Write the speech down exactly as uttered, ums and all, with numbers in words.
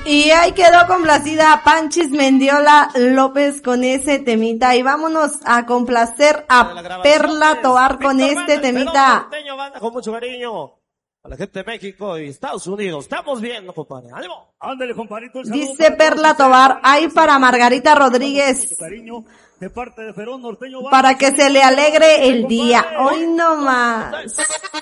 Y ahí quedó complacida Panchis Mendiola López con ese temita. Y vámonos a complacer a Perla Tovar con este temita. Con mucho cariño a la gente de México y Estados Unidos. Estamos viendo, compadre. ¡Ánimo! Ándale, compadrito. Dice Perla Tovar, ahí para Margarita Rodríguez. De parte de Ferón Norteño, para que se le alegre el día. Hoy no más.